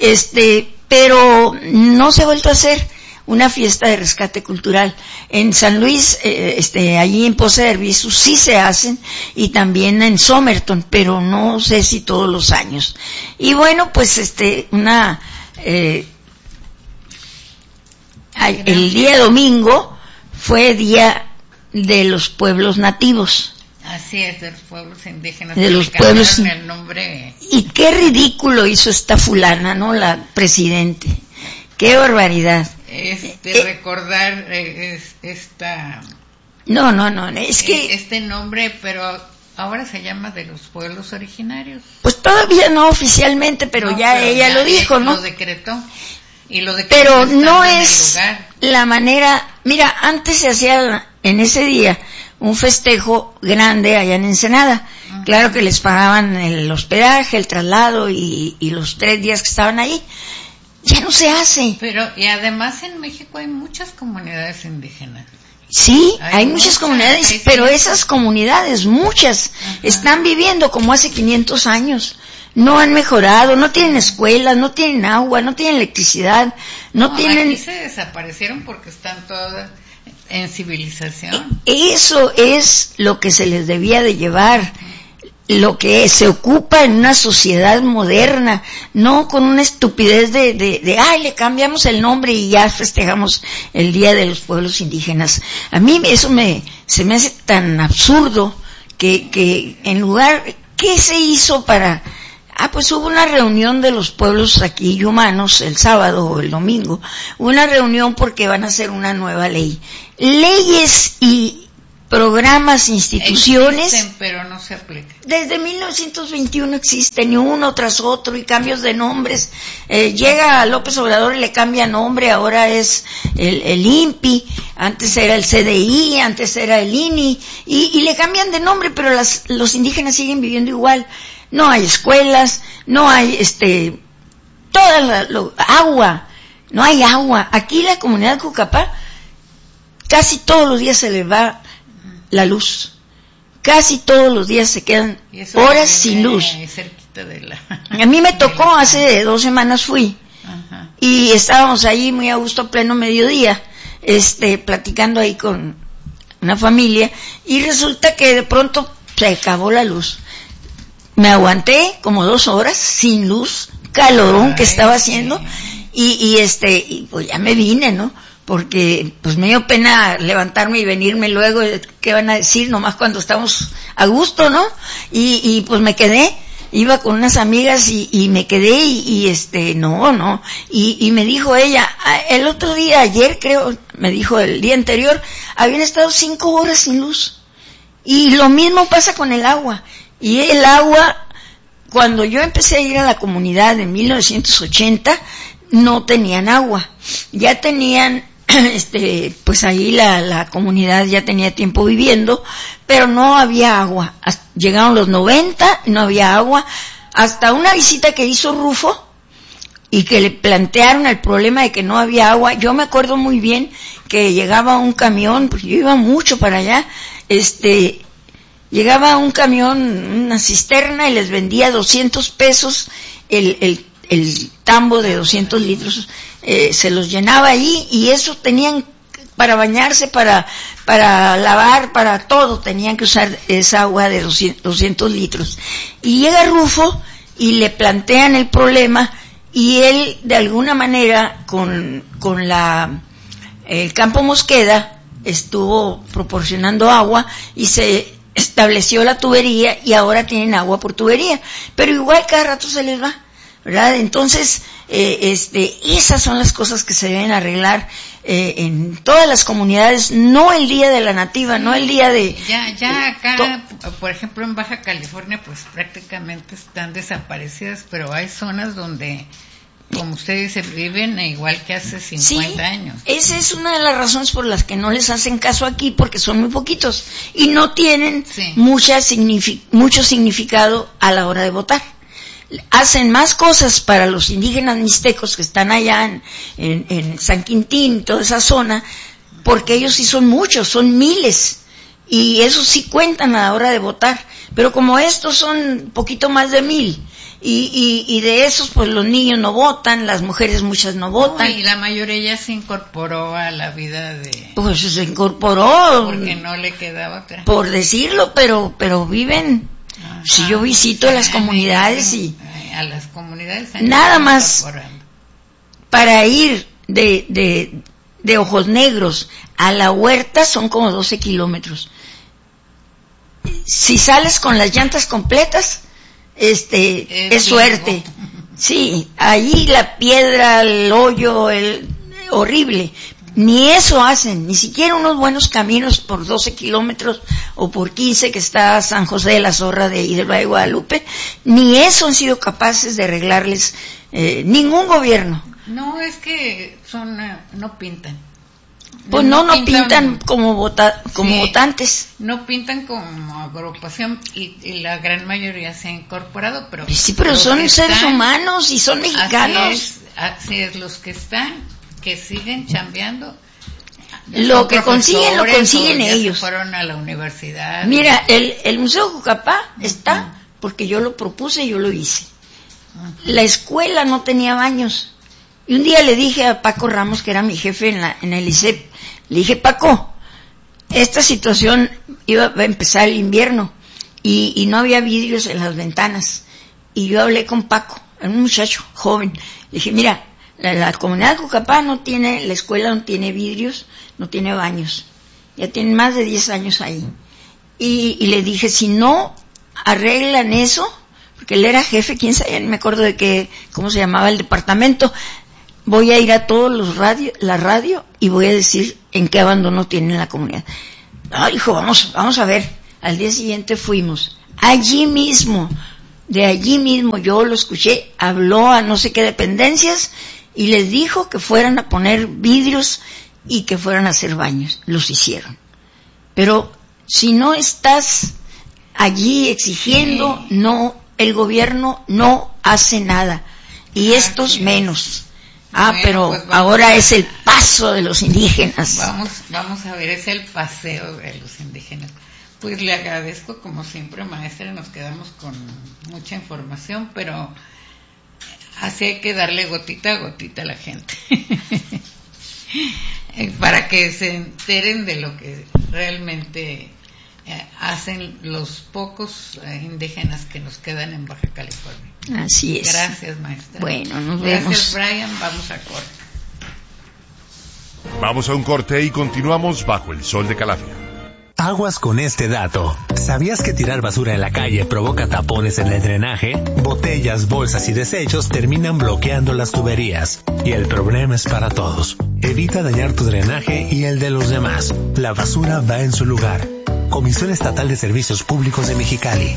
este, pero no se ha vuelto a hacer una fiesta de rescate cultural. En San Luis, eh, este, allí en Poza de Arvizu sí se hacen, y también en Somerton, pero no sé si todos los años. Y bueno, pues este, una, eh, el día domingo fue día de los pueblos nativos. Así es, de los pueblos indígenas. De los pueblos. El nombre. Y qué ridículo hizo esta fulana, ¿no? La presidente. Qué barbaridad. Este, eh, recordar eh, es, esta. No, no, no, es que. Este nombre, pero ahora se llama de los pueblos originarios. Pues todavía no oficialmente, pero no, ya pero ella ya lo dijo, ¿no? Lo decretó. Y lo de pero no es la manera, mira, antes se hacía en ese día un festejo grande allá en Ensenada. Uh-huh. Claro que les pagaban el hospedaje, el traslado y, y los tres días que estaban ahí. Ya no se hace. Pero, y además en México hay muchas comunidades indígenas. Sí, hay, hay muchas, muchas comunidades, hay pero esas comunidades, muchas, uh-huh, están viviendo como hace quinientos años. No han mejorado, no tienen escuelas, no tienen agua, no tienen electricidad, no, no tienen... Aquí se desaparecieron porque están todas en civilización. Eso es lo que se les debía de llevar. lo que se ocupa en una sociedad moderna, no con una estupidez de, de, de, ay, le cambiamos el nombre y ya festejamos el Día de los Pueblos Indígenas. A mí eso me, se me hace tan absurdo que, que en lugar, ¿qué se hizo para, ah, pues hubo una reunión de los pueblos aquí humanos el sábado o el domingo, hubo una reunión porque van a hacer una nueva ley. Leyes y programas, instituciones, existen, pero no se aplican. Desde mil novecientos veintiuno existen, y uno tras otro, y cambios de nombres. Eh, llega López Obrador y le cambia nombre, ahora es el, el I N P I, antes era el C D I, antes era el I N I, y, y le cambian de nombre, pero las, los indígenas siguen viviendo igual. No hay escuelas, no hay, este, toda la, lo, agua, no hay agua. Aquí la comunidad de Cucapá, casi todos los días se le va la luz. Casi todos los días se quedan horas sin luz. De la, a mí me tocó, hace dos semanas fui, ajá, y estábamos ahí muy a gusto, pleno mediodía, este, platicando ahí con una familia, y resulta que de pronto se acabó la luz. Me aguanté como dos horas sin luz, calorón Ay, que estaba haciendo, sí. y, y este, y pues ya me vine, ¿no? Porque pues me dio pena levantarme y venirme luego, ¿qué van a decir? Nomás cuando estamos a gusto, ¿no? Y, y pues me quedé, iba con unas amigas y, y me quedé y, y este, no, no, y, y me dijo ella, el otro día, ayer creo, me dijo el día anterior, habían estado cinco horas sin luz. Y lo mismo pasa con el agua. Y el agua, cuando yo empecé a ir a la comunidad en mil novecientos ochenta, no tenían agua, ya tenían, este, pues ahí la, la comunidad ya tenía tiempo viviendo, pero no había agua. Hasta, llegaron los noventa, no había agua, hasta una visita que hizo Rufo, y que le plantearon el problema de que no había agua. Yo me acuerdo muy bien que llegaba un camión, porque yo iba mucho para allá, este, llegaba un camión, una cisterna, y les vendía doscientos pesos el, el el tambo de doscientos litros, eh, se los llenaba ahí, y eso tenían para bañarse, para para lavar, para todo, tenían que usar esa agua de doscientos litros. Y llega Rufo y le plantean el problema, y él de alguna manera con con la el Campo Mosqueda estuvo proporcionando agua y se estableció la tubería, y ahora tienen agua por tubería, pero igual cada rato se les va, ¿verdad? Entonces, eh, este, esas son las cosas que se deben arreglar eh, en todas las comunidades, no el día de la nativa, no el día de... Ya, ya acá, to- por ejemplo, en Baja California, pues prácticamente están desaparecidas, pero hay zonas donde, como usted dice, viven igual que hace cincuenta sí, años. Esa es una de las razones por las que no les hacen caso aquí, porque son muy poquitos y no tienen sí. mucha signifi- mucho significado a la hora de votar. Hacen más cosas para los indígenas mixtecos que están allá en, en, en San Quintín, toda esa zona, porque ellos sí son muchos, son miles, y esos sí cuentan a la hora de votar, pero como estos son poquito más de mil, y, y, y de esos pues los niños no votan, las mujeres muchas no votan. No, y la mayoría ya se incorporó a la vida de... Pues se incorporó. Porque no le quedaba otra. Por decirlo, pero, pero viven... Ajá. Si yo visito las comunidades y a las comunidades nada más para ir de, de de Ojos Negros a la huerta son como doce kilómetros. Si sales con las llantas completas, este es, es suerte. Sí, ahí la piedra, el hoyo, el horrible. Ni eso hacen, ni siquiera unos buenos caminos por doce kilómetros o por quince que está San José de la Zorra de Hidalgo de Guadalupe, ni eso han sido capaces de arreglarles eh, ningún gobierno. No, es que son, no pintan. Pues no, no, no pintan, pintan como vota, como sí, votantes. No pintan como agrupación y, y la gran mayoría se ha incorporado, pero... Sí, pero son seres están, humanos y son mexicanos. Así es, así es, los que están... que siguen chambeando, lo que consiguen lo consiguen ellos. Fueron a la universidad. Mira, el, el Museo Jucapá uh-huh. está porque yo lo propuse y yo lo hice. Uh-huh. La escuela no tenía baños y un día le dije a Paco Ramos, que era mi jefe en, la, en el I C E P, le dije: Paco, esta situación iba a empezar el invierno y, y no había vidrios en las ventanas. Y yo hablé con Paco, un muchacho joven. Le dije, mira, la, la comunidad de Cucapá no tiene, la escuela no tiene vidrios, no tiene baños. Ya tienen más de diez años ahí. Y, y le dije, si no arreglan eso, porque él era jefe, quién sabe, no me acuerdo de qué, cómo se llamaba el departamento, voy a ir a todos los radio, la radio, y voy a decir en qué abandono tienen la comunidad. No, hijo, vamos, vamos a ver. Al día siguiente fuimos. Allí mismo, de allí mismo, yo lo escuché, habló a no sé qué dependencias, y les dijo que fueran a poner vidrios y que fueran a hacer baños. Los hicieron. Pero si no estás allí exigiendo, no, el gobierno no hace nada. Y estos menos. Ah, bueno, pero pues ahora es el paso de los indígenas. Vamos, vamos a ver, es el paseo de los indígenas. Pues le agradezco, como siempre, maestra, nos quedamos con mucha información, pero así hay que darle gotita a gotita a la gente. Para que se enteren de lo que realmente eh, hacen los pocos eh, indígenas que nos quedan en Baja California. Así es. Gracias, maestra. Bueno, nos Gracias, vemos. Brian. Vamos a corte. Vamos a un corte y continuamos bajo el sol de Calafia. Aguas con este dato. ¿Sabías que tirar basura en la calle provoca tapones en el drenaje? Botellas, bolsas y desechos terminan bloqueando las tuberías. Y el problema es para todos. Evita dañar tu drenaje y el de los demás. La basura va en su lugar. Comisión Estatal de Servicios Públicos de Mexicali.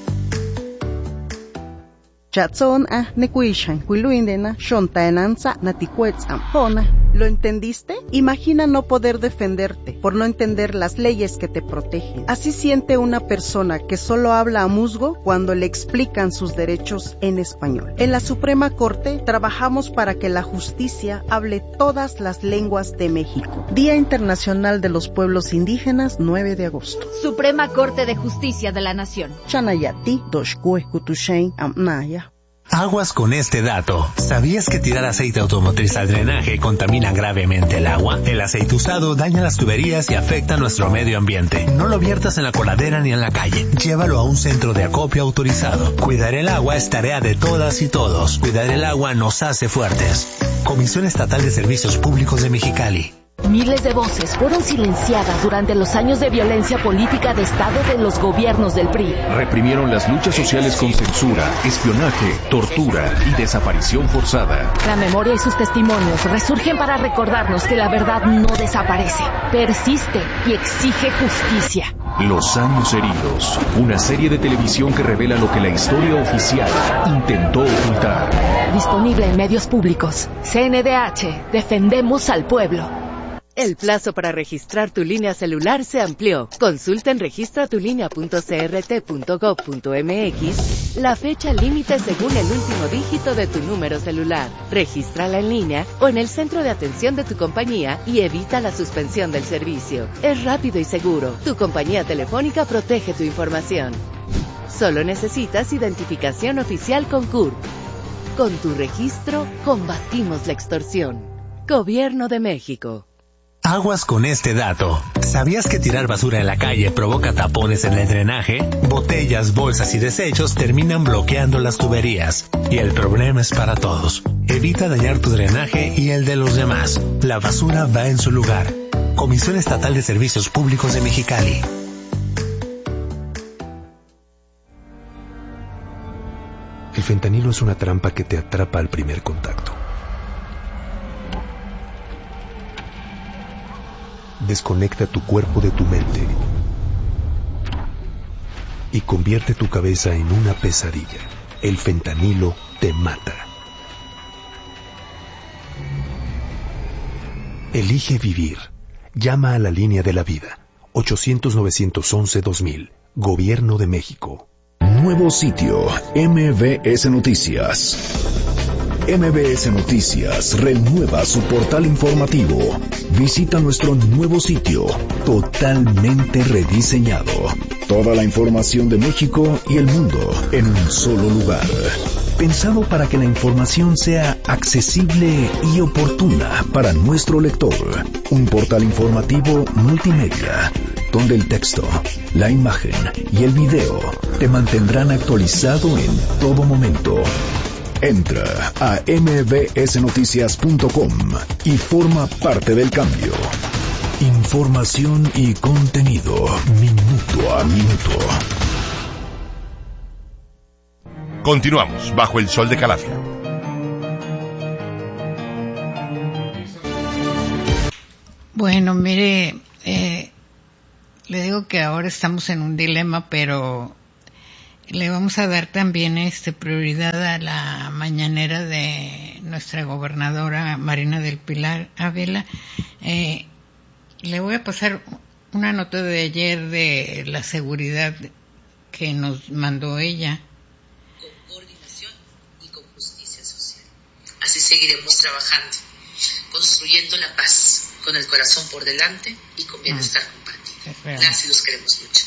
Chatson a nekuishan kuiluindena shontaenanza natikuetzam hona. ¿Lo entendiste? Imagina no poder defenderte por no entender las leyes que te protegen. Así siente una persona que solo habla a musgo cuando le explican sus derechos en español. En la Suprema Corte trabajamos para que la justicia hable todas las lenguas de México. Día Internacional de los Pueblos Indígenas, nueve de agosto. Suprema Corte de Justicia de la Nación. Chanayati, doshkue kutushain amnaya. Aguas con este dato. ¿Sabías que tirar aceite automotriz al drenaje contamina gravemente el agua? El aceite usado daña las tuberías y afecta nuestro medio ambiente. No lo viertas en la coladera ni en la calle. Llévalo a un centro de acopio autorizado. Cuidar el agua es tarea de todas y todos. Cuidar el agua nos hace fuertes. Comisión Estatal de Servicios Públicos de Mexicali. Miles de voces fueron silenciadas durante los años de violencia política de Estado de los gobiernos del P R I. Reprimieron las luchas sociales con censura, espionaje, tortura y desaparición forzada. La memoria y sus testimonios resurgen para recordarnos que la verdad no desaparece, persiste y exige justicia. Los años heridos, una serie de televisión que revela lo que la historia oficial intentó ocultar. Disponible en medios públicos. C N D H, defendemos al pueblo. El plazo para registrar tu línea celular se amplió. Consulta en registra tu línea punto c r t punto gov punto m x la fecha límite según el último dígito de tu número celular. Regístrala en línea o en el centro de atención de tu compañía y evita la suspensión del servicio. Es rápido y seguro. Tu compañía telefónica protege tu información. Solo necesitas identificación oficial con C U R P. Con tu registro, combatimos la extorsión. Gobierno de México. Aguas con este dato. ¿Sabías que tirar basura en la calle provoca tapones en el drenaje? Botellas, bolsas y desechos terminan bloqueando las tuberías. Y el problema es para todos. Evita dañar tu drenaje y el de los demás. La basura va en su lugar. Comisión Estatal de Servicios Públicos de Mexicali. El fentanilo es una trampa que te atrapa al primer contacto. Desconecta tu cuerpo de tu mente y convierte tu cabeza en una pesadilla. El fentanilo te mata. Elige vivir. Llama a la línea de la vida. ochocientos, novecientos once, dos mil. Gobierno de México. Nuevo sitio, M B S Noticias. M B S Noticias renueva su portal informativo. Visita nuestro nuevo sitio, totalmente rediseñado. Toda la información de México y el mundo en un solo lugar. Pensado para que la información sea accesible y oportuna para nuestro lector. Un portal informativo multimedia. donde el texto, la imagen y el video te mantendrán actualizado en todo momento. Entra a eme be ese noticias punto com y forma parte del cambio. Información y contenido minuto a minuto. Continuamos bajo el sol de Calafia. Bueno, mire, eh, le digo que ahora estamos en un dilema, pero le vamos a dar también este prioridad a la mañanera de nuestra gobernadora Marina del Pilar Ávila. Eh, le voy a pasar una nota de ayer de la seguridad que nos mandó ella. Con coordinación y con justicia social. Así seguiremos trabajando, construyendo la paz, con el corazón por delante y con bienestar ah, compartido. Las y los queremos mucho.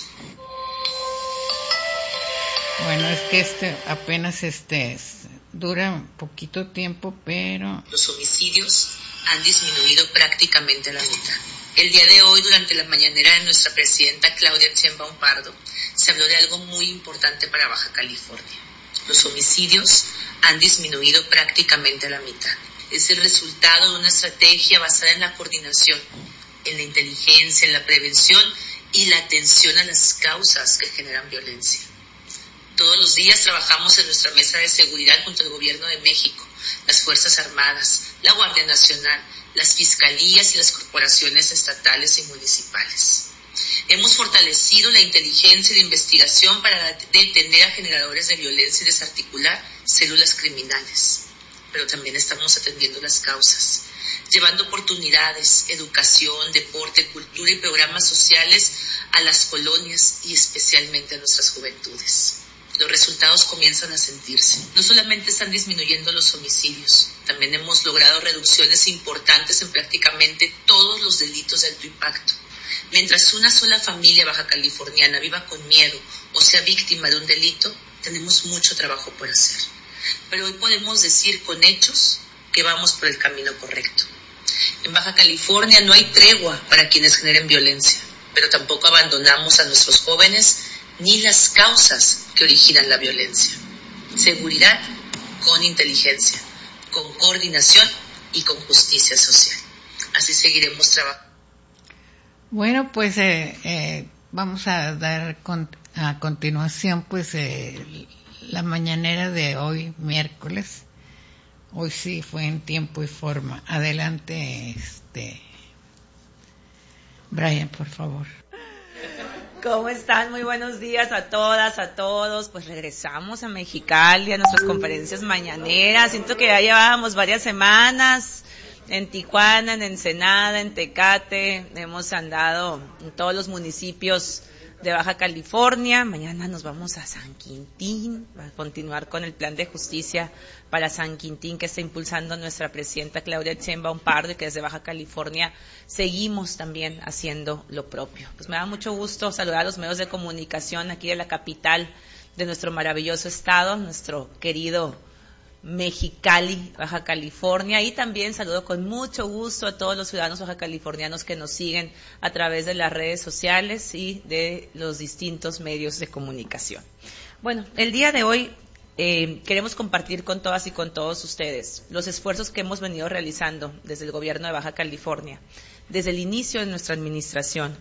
Bueno, es que este apenas este dura un poquito tiempo, pero los homicidios han disminuido prácticamente a la mitad. El día de hoy, durante la mañanera de nuestra presidenta Claudia Sheinbaum Pardo, se habló de algo muy importante para Baja California. Los homicidios han disminuido prácticamente a la mitad. Es el resultado de una estrategia basada en la coordinación, en la inteligencia, en la prevención y la atención a las causas que generan violencia. Todos los días trabajamos en nuestra mesa de seguridad junto al Gobierno de México, las Fuerzas Armadas, la Guardia Nacional, las fiscalías y las corporaciones estatales y municipales. Hemos fortalecido la inteligencia y la investigación para detener a generadores de violencia y desarticular células criminales. Pero también estamos atendiendo las causas, llevando oportunidades, educación, deporte, cultura y programas sociales a las colonias y especialmente a nuestras juventudes. Los resultados comienzan a sentirse. No solamente están disminuyendo los homicidios, también hemos logrado reducciones importantes en prácticamente todos los delitos de alto impacto. Mientras una sola familia baja californiana viva con miedo o sea víctima de un delito, tenemos mucho trabajo por hacer. Pero hoy podemos decir con hechos que vamos por el camino correcto. En Baja California no hay tregua para quienes generen violencia, pero tampoco abandonamos a nuestros jóvenes ni las causas que originan la violencia. Seguridad con inteligencia, con coordinación y con justicia social. Así seguiremos trabajando. Bueno, pues eh, eh, vamos a dar con, a continuación pues eh, la mañanera de hoy, miércoles. Hoy sí fue en tiempo y forma. Adelante, este Brian, por favor. ¿Cómo están? Muy buenos días a todas, a todos. Pues regresamos a Mexicali, a nuestras conferencias mañaneras. Siento que ya llevábamos varias semanas en Tijuana, en Ensenada, en Tecate. Hemos andado en todos los municipios de Baja California. Mañana nos vamos a San Quintín, a continuar con el plan de justicia para San Quintín que está impulsando nuestra presidenta Claudia Sheinbaum Pardo, y que desde Baja California seguimos también haciendo lo propio. Pues me da mucho gusto saludar a los medios de comunicación aquí de la capital de nuestro maravilloso estado, nuestro querido Mexicali, Baja California, y también saludo con mucho gusto a todos los ciudadanos baja californianos que nos siguen a través de las redes sociales y de los distintos medios de comunicación. Bueno, el día de hoy eh, queremos compartir con todas y con todos ustedes los esfuerzos que hemos venido realizando desde el gobierno de Baja California, desde el inicio de nuestra administración,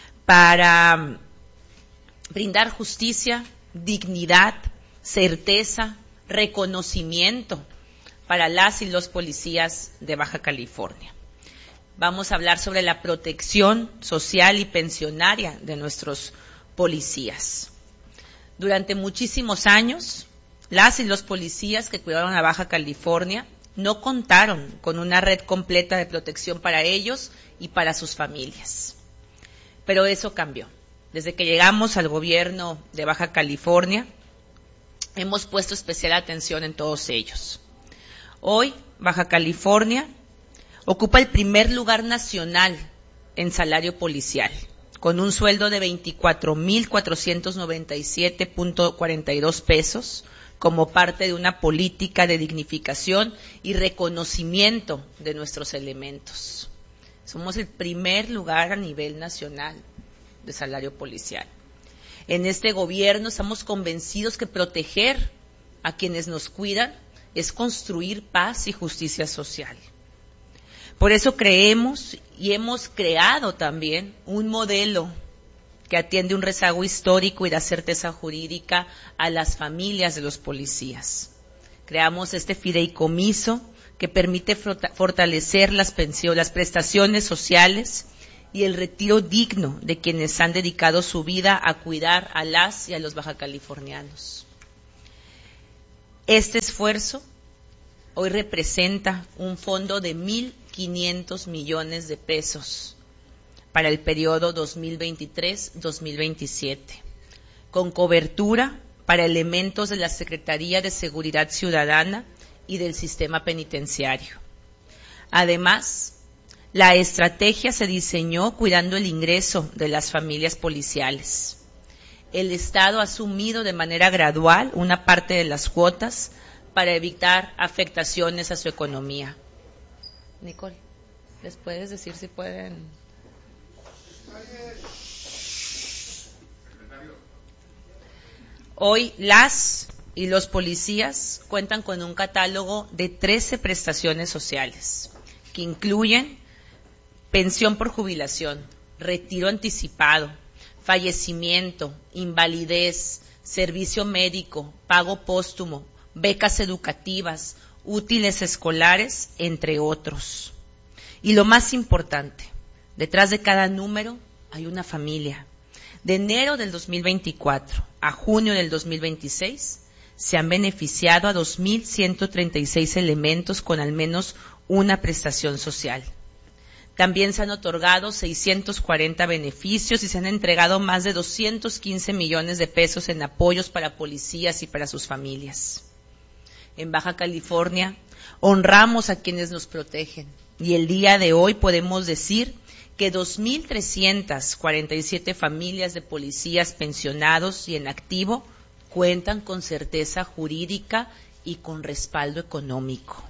para brindar justicia, dignidad, certeza, reconocimiento para las y los policías de Baja California. Vamos a hablar sobre la protección social y pensionaria de nuestros policías. Durante muchísimos años, las y los policías que cuidaron a Baja California no contaron con una red completa de protección para ellos y para sus familias. Pero eso cambió. Desde que llegamos al gobierno de Baja California, hemos puesto especial atención en todos ellos. Hoy, Baja California ocupa el primer lugar nacional en salario policial, con un sueldo de veinticuatro mil cuatrocientos noventa y siete punto cuarenta y dos pesos, como parte de una política de dignificación y reconocimiento de nuestros elementos. Somos el primer lugar a nivel nacional. de salario policial. En este gobierno estamos convencidos que proteger a quienes nos cuidan es construir paz y justicia social. Por eso creemos y hemos creado también un modelo que atiende un rezago histórico y da certeza jurídica a las familias de los policías. Creamos este fideicomiso que permite fortalecer las pensiones, las prestaciones sociales y el retiro digno de quienes han dedicado su vida a cuidar a las y a los bajacalifornianos. Este esfuerzo hoy representa un fondo de mil quinientos millones de pesos para el periodo dos mil veintitrés a dos mil veintisiete, con cobertura para elementos de la Secretaría de Seguridad Ciudadana y del sistema penitenciario. Además, la estrategia se diseñó cuidando el ingreso de las familias policiales. El Estado ha asumido de manera gradual una parte de las cuotas para evitar afectaciones a su economía. Nicole, ¿les puedes decir si pueden? Hoy las y los policías cuentan con un catálogo de trece prestaciones sociales que incluyen pensión por jubilación, retiro anticipado, fallecimiento, invalidez, servicio médico, pago póstumo, becas educativas, útiles escolares, entre otros. Y lo más importante, detrás de cada número hay una familia. De enero del dos mil veinticuatro a junio del dos mil veintiséis se han beneficiado a dos mil ciento treinta y seis elementos con al menos una prestación social. También se han otorgado seiscientos cuarenta beneficios y se han entregado más de doscientos quince millones de pesos en apoyos para policías y para sus familias. En Baja California honramos a quienes nos protegen y el día de hoy podemos decir que dos mil trescientas cuarenta y siete familias de policías pensionados y en activo cuentan con certeza jurídica y con respaldo económico.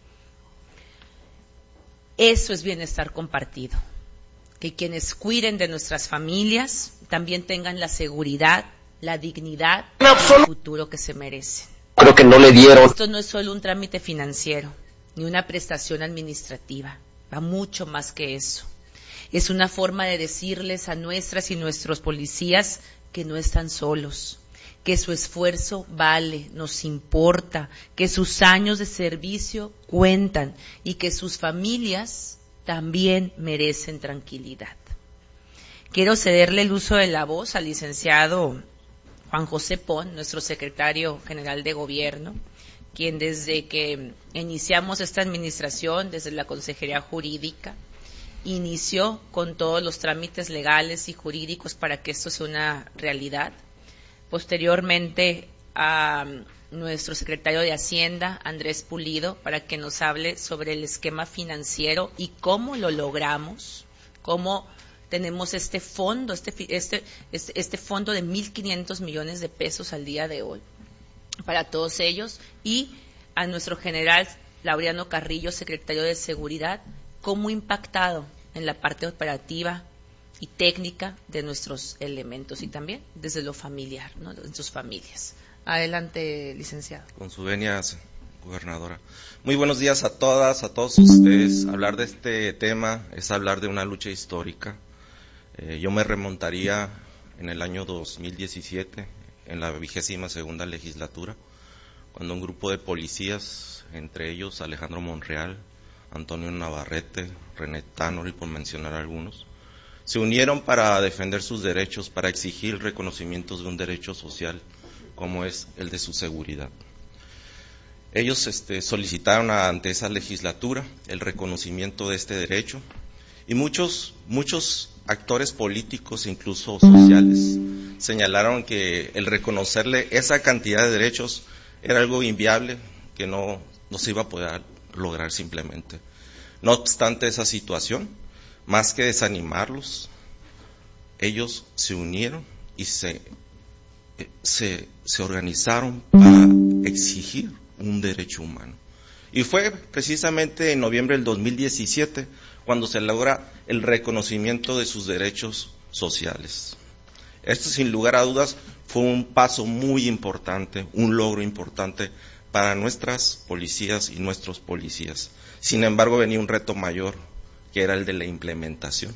Eso es bienestar compartido, que quienes cuiden de nuestras familias también tengan la seguridad, la dignidad y el futuro que se merecen. Creo que no le dieron. Esto no es solo un trámite financiero, ni una prestación administrativa, va mucho más que eso. Es una forma de decirles a nuestras y nuestros policías que no están solos, que su esfuerzo vale, nos importa, que sus años de servicio cuentan y que sus familias también merecen tranquilidad. Quiero cederle el uso de la voz al licenciado Juan José Pon, nuestro secretario general de Gobierno, quien desde que iniciamos esta administración, desde la Consejería Jurídica, inició con todos los trámites legales y jurídicos para que esto sea una realidad. Posteriormente a nuestro secretario de Hacienda, Andrés Pulido, para que nos hable sobre el esquema financiero y cómo lo logramos, cómo tenemos este fondo, este, este, este, este fondo de mil quinientos millones de pesos al día de hoy para todos ellos, y a nuestro general Laureano Carrillo, secretario de Seguridad, cómo ha impactado en la parte operativa y técnica de nuestros elementos y también desde lo familiar, ¿no?, en sus familias. Adelante, licenciado. Con su venia, gobernadora. Muy buenos días a todas, a todos ustedes. Hablar de este tema es hablar de una lucha histórica. Eh, yo me remontaría en el año dos mil diecisiete, en la vigésima segunda legislatura, cuando un grupo de policías, entre ellos Alejandro Monreal, Antonio Navarrete, René Tanori, por mencionar algunos, se unieron para defender sus derechos, para exigir reconocimientos de un derecho social como es el de su seguridad. Ellos este, solicitaron ante esa legislatura el reconocimiento de este derecho y muchos, muchos actores políticos, incluso sociales, señalaron que el reconocerle esa cantidad de derechos era algo inviable, que no, no se iba a poder lograr simplemente. No obstante esa situación, más que desanimarlos, ellos se unieron y se, se, se organizaron para exigir un derecho humano. Y fue precisamente en noviembre del dos mil diecisiete cuando se logra el reconocimiento de sus derechos sociales. Esto, sin lugar a dudas, fue un paso muy importante, un logro importante para nuestras policías y nuestros policías. Sin embargo, venía un reto mayor, que era el de la implementación.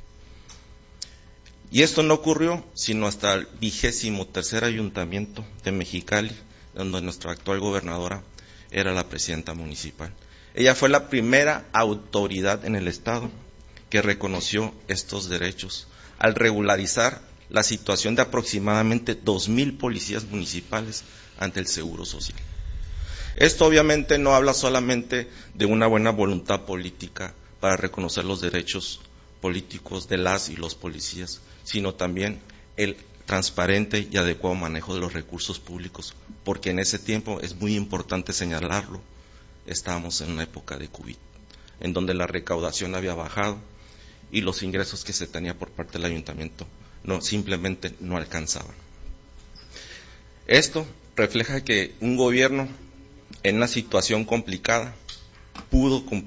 Y esto no ocurrió sino hasta el vigésimo tercer ayuntamiento de Mexicali, donde nuestra actual gobernadora era la presidenta municipal. Ella fue la primera autoridad en el estado que reconoció estos derechos al regularizar la situación de aproximadamente dos mil policías municipales ante el Seguro Social. Esto obviamente no habla solamente de una buena voluntad política para reconocer los derechos políticos de las y los policías, sino también el transparente y adecuado manejo de los recursos públicos, porque en ese tiempo, es muy importante señalarlo, estábamos en una época de COVID, en donde la recaudación había bajado y los ingresos que se tenía por parte del ayuntamiento no, simplemente no alcanzaban. Esto refleja que un gobierno en una situación complicada pudo cumplir